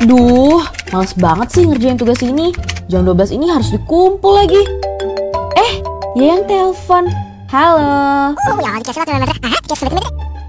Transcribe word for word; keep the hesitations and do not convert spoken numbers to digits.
Duh, males banget sih ngerjain tugas ini. Jam dua belas ini harus dikumpul lagi. Eh, dia yang telepon. Halo.